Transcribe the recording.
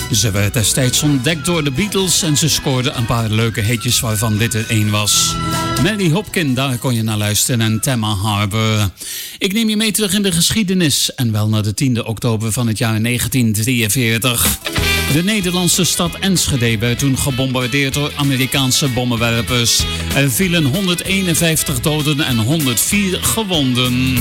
Ze werd destijds ontdekt door de Beatles en ze scoorde een paar leuke hitjes waarvan dit er één was. Mary Hopkin, daar kon je naar luisteren, en Tama Harbor. Ik neem je mee terug in de geschiedenis en wel naar de 10e oktober van het jaar 1943. De Nederlandse stad Enschede werd toen gebombardeerd door Amerikaanse bommenwerpers. Er vielen 151 doden en 104 gewonden.